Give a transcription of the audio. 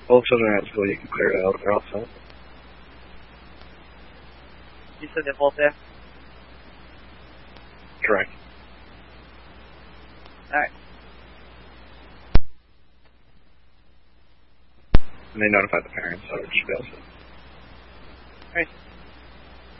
All children are at school, you can clear it out. They're all set. You said they're both there? Correct. Alright. And they notified the parents, so it should be all set. Alright.